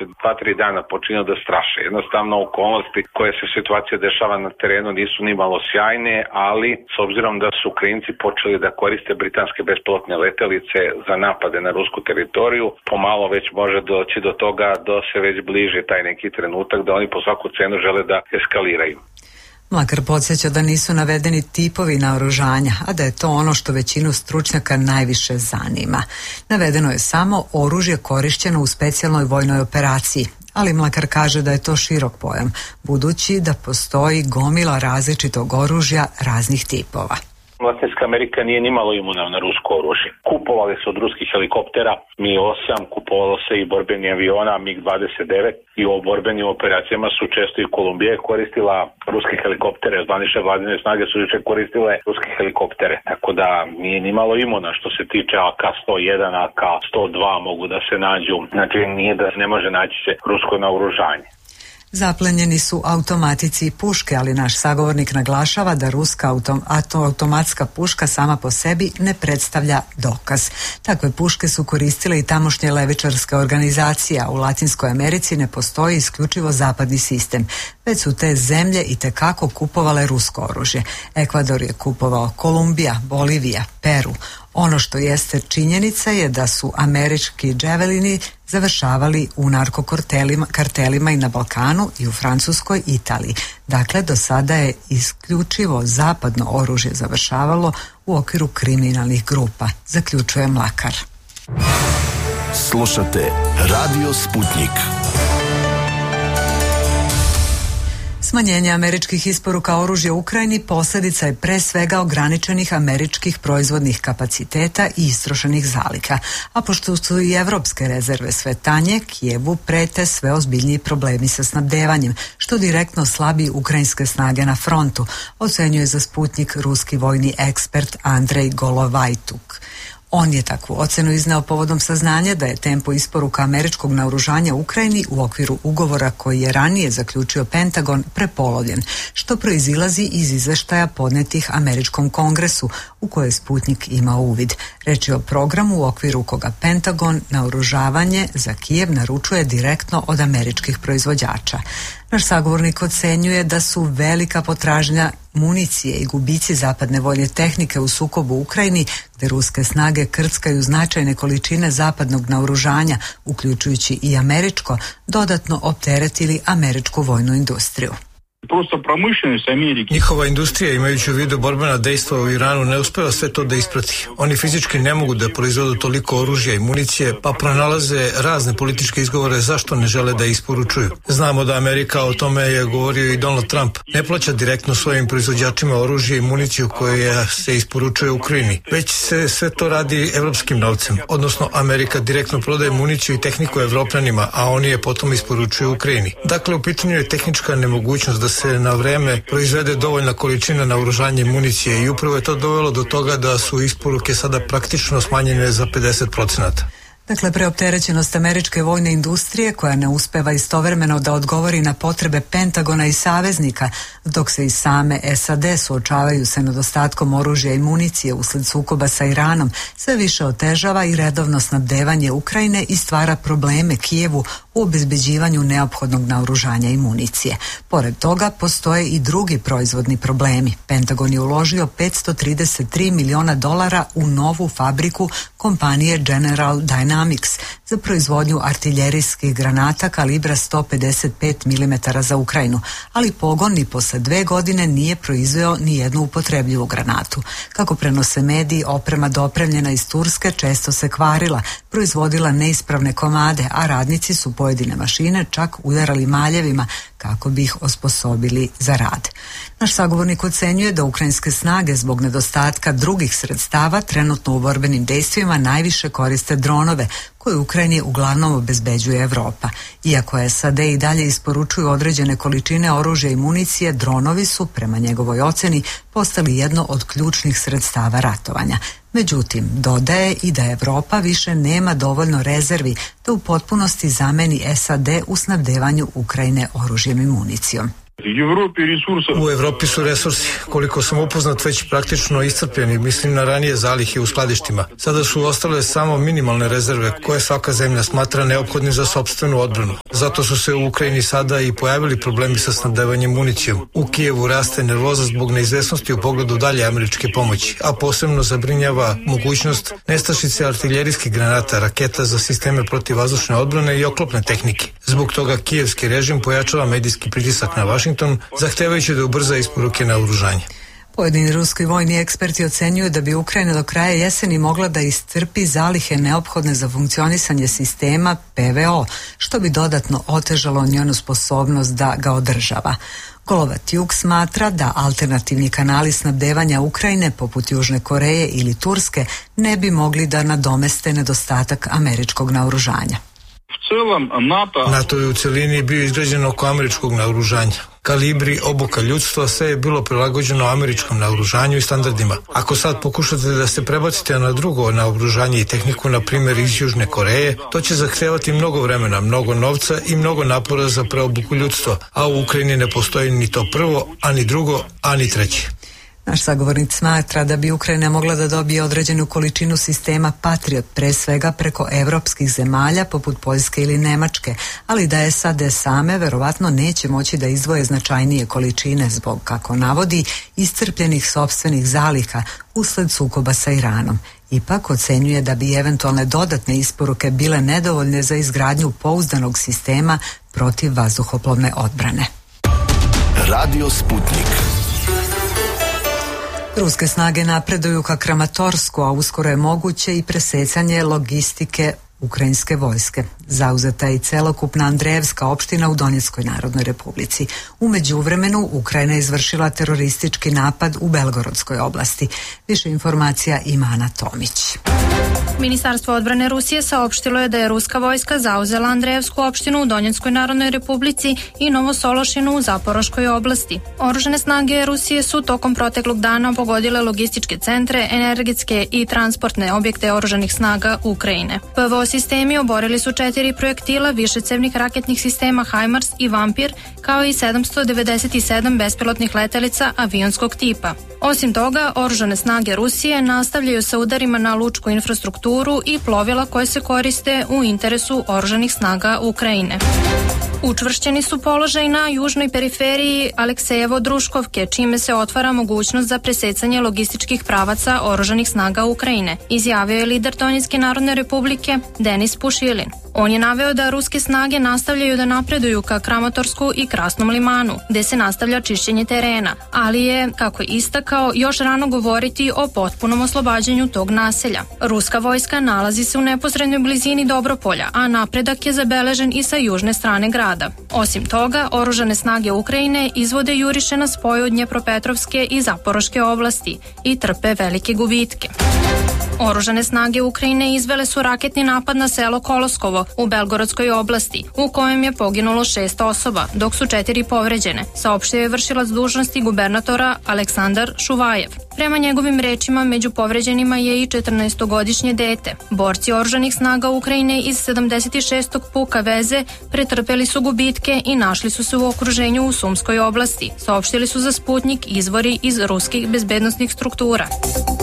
2-3 dana počinju da straše. Jednostavno okolnosti koje se situacija dešava na terenu nisu ni malo sjajne, ali s obzirom da su Ukrajinci počeli da koriste britanske bespilotne letelice za napade na rusku teritoriju, pomalo već može doći do toga da se već bliže taj neki trenutak da oni po svaku cenu žele da eskaliraju. Mlakar podsjeća da nisu navedeni tipovi naoružanja, a da je to ono što većinu stručnjaka najviše zanima. Navedeno je samo oružje korišćeno u specijalnoj vojnoj operaciji, ali Mlakar kaže da je to širok pojam, budući da postoji gomila različitog oružja raznih tipova. Latinska Amerika nije nimalo imuna na rusko oružje. Kupovali su od ruskih helikoptera Mi-8, kupovalo se i borbeni aviona MiG-29 i u borbenim operacijama su često i Kolumbija koristila ruske helikoptere, zvanične vladine snage su juče koristile ruske helikoptere, tako da nije nimalo imuna što se tiče AK-101, AK-102 mogu da se nađu, znači nije da ne može naći se rusko naoružanje. Zaplenjeni su automatici i puške, ali naš sagovornik naglašava da ruska automatska puška sama po sebi ne predstavlja dokaz. Takve puške su koristile i tamošnje levičarske organizacije, a u Latinskoj Americi ne postoji isključivo zapadni sistem, već su te zemlje itekako kupovale rusko oružje. Ekvador je kupovao, Kolumbija, Bolivija, Peru. Ono što jeste činjenica je da su američki dževelini završavali u narkokartelima i na Balkanu i u Francuskoj i Italiji. Dakle, do sada je isključivo zapadno oružje završavalo u okviru kriminalnih grupa, zaključuje Mlakar. Slušate Radio Sputnik. Smanjenje američkih isporuka oružja Ukrajini posljedica je pre svega ograničenih američkih proizvodnih kapaciteta i istrošenih zaliha, a pošto su i evropske rezerve sve tanje, Kijevu prete sve ozbiljniji problemi sa snabdevanjem, što direktno slabi ukrajinske snage na frontu, ocenjuje za Sputnik ruski vojni ekspert Andrej Golovajtuk. On je takvu ocenu izneo povodom saznanja da je tempo isporuka američkog naoružanja Ukrajini u okviru ugovora koji je ranije zaključio Pentagon prepolovljen, što proizilazi iz izveštaja podnetih američkom kongresu u koje je Sputnik imao uvid. Reč je o programu u okviru koga Pentagon naoružavanje za Kijev naručuje direktno od američkih proizvođača. Naš sagovornik ocenjuje da su velika potražnja municije i gubici zapadne vojne tehnike u sukobu u Ukrajini, gde ruske snage krckaju značajne količine zapadnog naoružanja, uključujući i američko, dodatno opteretili američku vojnu industriju. Njihova industrija, imajući u vidu borbena dejstva u Iranu, ne uspeva sve to da isprati. Oni fizički ne mogu da proizvodu toliko oružja i municije, pa pronalaze razne političke izgovore zašto ne žele da isporučuju. Znamo da Amerika, o tome je govorio i Donald Trump, ne plaća direktno svojim proizvođačima oružje i municiju koje se isporučuje u Ukrajini, već se sve to radi evropskim novcem, odnosno Amerika direktno prodaje municiju i tehniku Evropljanima, a oni je potom isporučuju u Ukrajini. Dakle, u pitanju je tehnička nemogućnost da se na vreme proizvede dovoljna količina naoružanja i municije i upravo je to dovelo do toga da su isporuke sada praktično smanjene za 50%. Dakle, preopterećenost američke vojne industrije koja ne uspeva istovremeno da odgovori na potrebe Pentagona i saveznika, dok se i same SAD suočavaju sa nedostatkom oružja i municije usled sukoba sa Iranom, sve više otežava i redovno snabdevanje Ukrajine i stvara probleme Kijevu u obezbeđivanju neophodnog naoružanja i municije. Pored toga, postoje i drugi proizvodni problemi. Pentagon je uložio $533 miliona u novu fabriku kompanije General Dynamics za proizvodnju artiljerijskih granata kalibra 155 mm za Ukrajinu, ali pogon ni posle 2 godine nije proizveo ni jednu upotrebljivu granatu. Kako prenose mediji, oprema dopremljena iz Turske često se kvarila, proizvodila neispravne komade, a radnici su pojedine mašine čak udarali maljevima kako bi ih osposobili za rad. Naš sagovornik ocenjuje da ukrajinske snage zbog nedostatka drugih sredstava trenutno u borbenim dejstvima najviše koriste dronove, koje Ukrajini uglavnom obezbeđuje Evropa. Iako SAD i dalje isporučuju određene količine oružja i municije, dronovi su, prema njegovoj oceni, postali jedno od ključnih sredstava ratovanja. Međutim, dodaje i da Evropa više nema dovoljno rezervi da u potpunosti zameni SAD u snabdevanju Ukrajine oružjem i municijom. U Evropi su resursi, koliko sam upoznat, već praktično iscrpljeni, mislim na ranije zalihe u skladištima. Sada su ostale samo minimalne rezerve koje svaka zemlja smatra neophodnim za sopstvenu odbranu. Zato su se u Ukrajini sada i pojavili problemi sa snabdevanjem municijom. U Kijevu raste nervoza zbog neizvesnosti u pogledu dalje američke pomoći, a posebno zabrinjava mogućnost nestašice artiljerijskih granata, raketa za sisteme protivvazdušne odbrane i oklopne tehnike. Zbog toga kijevski režim pojačava medijski pritisak na Vašington, zahtevajući da ubrza isporuke naoružanja. Pojedini ruski vojni eksperti ocenjuju da bi Ukrajina do kraja jeseni mogla da iscrpi zalihe neophodne za funkcionisanje sistema PVO, što bi dodatno otežalo njenu sposobnost da ga održava. Golovatjuk smatra da alternativni kanali snabdevanja Ukrajine, poput Južne Koreje ili Turske, ne bi mogli da nadomeste nedostatak američkog naoružanja. NATO je u celini bio izgrađen oko američkog naoružanja. Kalibri, obuka ljudstva, sve je bilo prilagođeno američkom naoružanju i standardima. Ako sad pokušate da se prebacite na drugo naoružanje i tehniku, na primjer iz Južne Koreje, to će zahtevati mnogo vremena, mnogo novca i mnogo napora za preobuku ljudstva, a u Ukrajini ne postoji ni to prvo, ani drugo, ani treće. Naš sagovornik smatra da bi Ukrajina mogla da dobije određenu količinu sistema Patriot, pre svega preko evropskih zemalja poput Poljske ili Nemačke, ali da SAD same verovatno neće moći da izdvoje značajnije količine zbog, kako navodi, iscrpljenih sopstvenih zaliha usled sukoba sa Iranom. Ipak ocenjuje da bi eventualne dodatne isporuke bile nedovoljne za izgradnju pouzdanog sistema protiv vazduhoplovne odbrane. Radio Sputnik. Ruske snage napreduju ka Kramatorsku, a uskoro je moguće i presecanje logistike ukrajinske vojske. Zauzeta je i celokupna Andrejevska opština u Donjeckoj Narodnoj Republici. U međuvremenu Ukrajina je izvršila teroristički napad u Belgorodskoj oblasti. Više informacija ima Ana Tomić. Ministarstvo odbrane Rusije saopštilo je da je ruska vojska zauzela Andrejevsku opštinu u Donjeckoj Narodnoj Republici i Novosološinu u Zaporoškoj oblasti. Oružane snage Rusije su tokom proteklog dana pogodile logističke centre, energetske i transportne objekte oružanih snaga Ukrajine. PVO sistemi oborili su 4 projektila višecevnih raketnih sistema HIMARS i Vampir, kao i 797 bespilotnih letelica avionskog tipa. Osim toga, oružane snage Rusije nastavljaju sa udarima na lučku infrastrukturu i plovila koje se koriste u interesu oružanih snaga Ukrajine. Učvršćeni su položaj na južnoj periferiji Aleksejevo-Druškovke, čime se otvara mogućnost za presecanje logističkih pravaca oružanih snaga Ukrajine, izjavio je lider Donjecké Narodne Republike Denis Pušilin. On je naveo da ruske snage nastavljaju da napreduju ka Kramatorsku i Krasnom limanu, gde se nastavlja čišćenje terena, ali je, kako je istakao, još rano govoriti o potpunom oslobađanju tog naselja. Ruska vojska nalazi se u neposrednoj blizini Dobropolja, a napredak je zabeležen i sa južne strane grada. Osim toga, oružane snage Ukrajine izvode juriše na spoju Dnjepropetrovske i Zaporoške oblasti i trpe velike gubitke. Oružane snage Ukrajine izvele su raketni napad na selo Koloskovo u Belgorodskoj oblasti, u kojem je poginulo 6 osoba, dok su 4 povređene, saopštio je vršilac dužnosti gubernatora Aleksandar Šuvajev. Prema njegovim rečima, među povređenima je i 14-godišnje dete. Borci oružanih snaga Ukrajine iz 76. puka veze pretrpeli su gubitke i našli su se u okruženju u Sumskoj oblasti, saopštili su za Sputnik izvori iz ruskih bezbednosnih struktura.